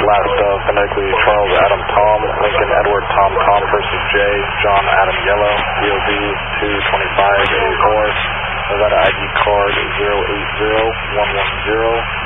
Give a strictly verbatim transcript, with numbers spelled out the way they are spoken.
Last uh, phonetically Charles Adam Tom, Lincoln Edward Tom Tom versus J, John Adam Yellow, D O B two twenty-five eighty-four, Nevada I D card zero eight zero one one zero.